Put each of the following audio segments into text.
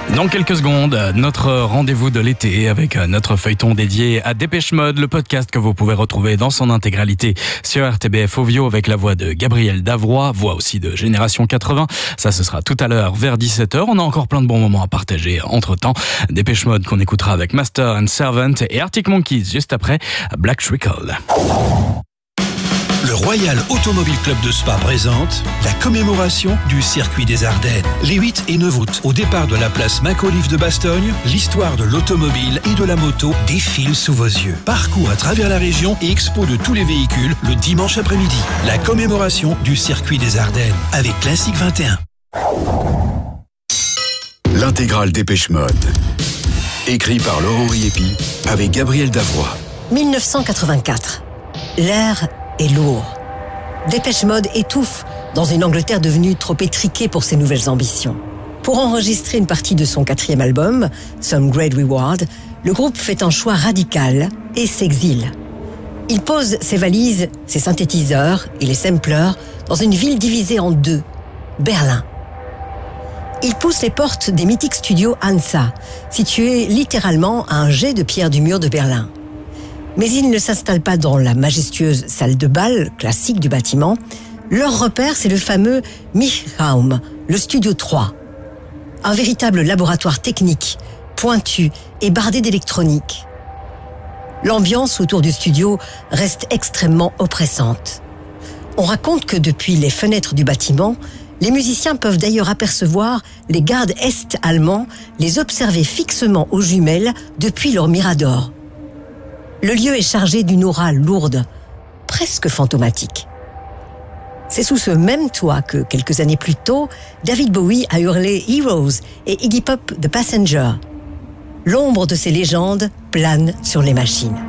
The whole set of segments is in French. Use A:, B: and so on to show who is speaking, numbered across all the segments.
A: Dans quelques secondes, notre rendez-vous de l'été avec notre feuilleton dédié à Dépêche Mode, le podcast que vous pouvez retrouver dans son intégralité sur RTBF Ovio avec la voix de Gabriel Davroy, voix aussi de Génération 80. Ça, ce sera tout à l'heure vers 17h. On a encore plein de bons moments à partager entre-temps. Dépêche Mode qu'on écoutera avec Master and Servant et Arctic Monkeys juste après Black Trickle.
B: Le Royal Automobile Club de Spa présente la commémoration du circuit des Ardennes. Les 8 et 9 août, au départ de la place Macauliffe de Bastogne, l'histoire de l'automobile et de la moto défile sous vos yeux. Parcours à travers la région et expo de tous les véhicules le dimanche après-midi. La commémoration du circuit des Ardennes avec Classique 21.
C: L'intégrale Dépêche Mode. Écrit par Laurent Riepi avec Gabriel Davroy.
D: 1984. L'air est lourd. Dépêche Mode étouffe dans une Angleterre devenue trop étriquée pour ses nouvelles ambitions. Pour enregistrer une partie de son 4e album, Some Great Reward, le groupe fait un choix radical et s'exile. Il pose ses valises, ses synthétiseurs et les samplers dans une ville divisée en deux, Berlin. Il pousse les portes des mythiques studios Hansa, situés littéralement à un jet de pierre du mur de Berlin. Mais ils ne s'installent pas dans la majestueuse salle de bal classique du bâtiment. Leur repère, c'est le fameux Mischraum, le Studio 3. Un véritable laboratoire technique, pointu et bardé d'électronique. L'ambiance autour du studio reste extrêmement oppressante. On raconte que depuis les fenêtres du bâtiment, les musiciens peuvent d'ailleurs apercevoir les gardes est-allemands les observer fixement aux jumelles depuis leur mirador. Le lieu est chargé d'une aura lourde, presque fantomatique. C'est sous ce même toit que, quelques années plus tôt, David Bowie a hurlé « Heroes » et Iggy Pop « The Passenger ». L'ombre de ces légendes plane sur les machines.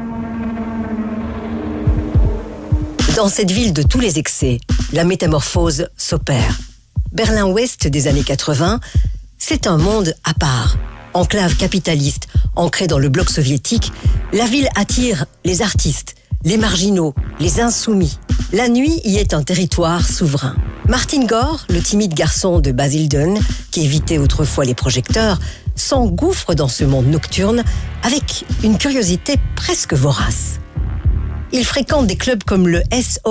D: Dans cette ville de tous les excès, la métamorphose s'opère. Berlin-Ouest des années 80, c'est un monde à part. Enclave capitaliste, ancrée dans le bloc soviétique, la ville attire les artistes, les marginaux, les insoumis. La nuit y est un territoire souverain. Martin Gore, le timide garçon de Basildon, qui évitait autrefois les projecteurs, s'engouffre dans ce monde nocturne avec une curiosité presque vorace. Il fréquente des clubs comme le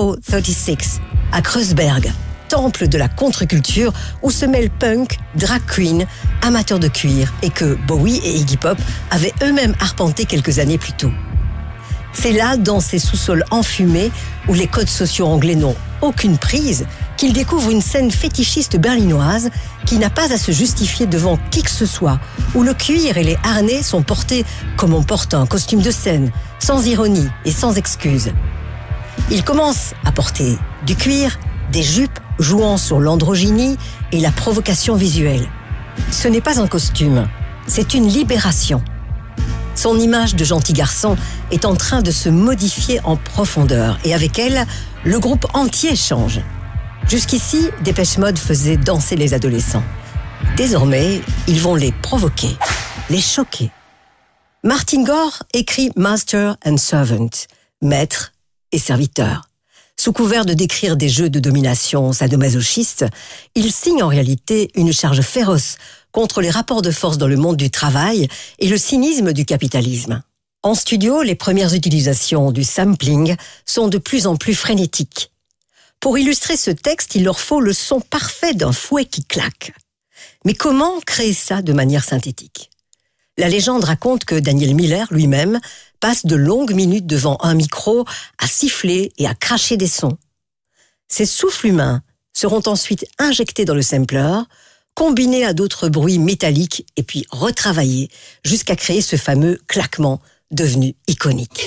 D: SO36 à Kreuzberg, temple de la contre-culture où se mêlent punk, drag queen, amateurs de cuir et que Bowie et Iggy Pop avaient eux-mêmes arpenté quelques années plus tôt. C'est là, dans ces sous-sols enfumés, où les codes sociaux anglais n'ont aucune prise, qu'il découvre une scène fétichiste berlinoise qui n'a pas à se justifier devant qui que ce soit, où le cuir et les harnais sont portés comme on porte un costume de scène, sans ironie et sans excuse. Il commence à porter du cuir, des jupes jouant sur l'androgynie et la provocation visuelle. Ce n'est pas un costume, c'est une libération. Son image de gentil garçon est en train de se modifier en profondeur et avec elle, le groupe entier change. Jusqu'ici, Dépêche Mode faisait danser les adolescents. Désormais, ils vont les provoquer, les choquer. Martin Gore écrit Master and Servant, maître et serviteur. Sous couvert de décrire des jeux de domination sadomasochistes, il signe en réalité une charge féroce contre les rapports de force dans le monde du travail et le cynisme du capitalisme. En studio, les premières utilisations du sampling sont de plus en plus frénétiques. Pour illustrer ce texte, il leur faut le son parfait d'un fouet qui claque. Mais comment créer ça de manière synthétique ? La légende raconte que Daniel Miller lui-même passe de longues minutes devant un micro à siffler et à cracher des sons. Ces souffles humains seront ensuite injectés dans le sampler, combinés à d'autres bruits métalliques et puis retravaillés jusqu'à créer ce fameux claquement devenu iconique.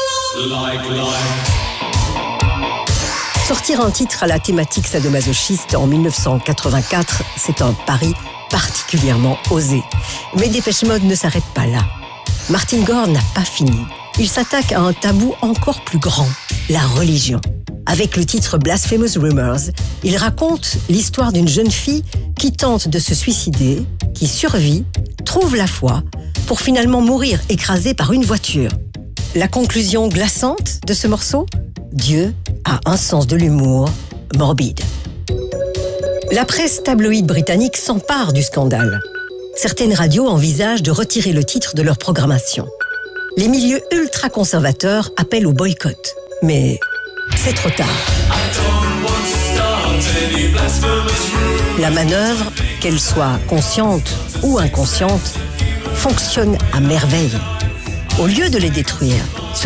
D: Sortir un titre à la thématique sadomasochiste en 1984, c'est un pari particulièrement osé. Mais Dépêche Mode ne s'arrête pas là. Martin Gore n'a pas fini. Il s'attaque à un tabou encore plus grand, la religion. Avec le titre Blasphemous Rumors, il raconte l'histoire d'une jeune fille qui tente de se suicider, qui survit, trouve la foi, pour finalement mourir écrasée par une voiture. La conclusion glaçante de ce morceau ? Dieu a un sens de l'humour morbide. La presse tabloïde britannique s'empare du scandale. certaines radios envisagent de retirer le titre de leur programmation. Les milieux ultra-conservateurs appellent au boycott. Mais c'est trop tard. La manœuvre, qu'elle soit consciente ou inconsciente, fonctionne à merveille. Au lieu de les détruire,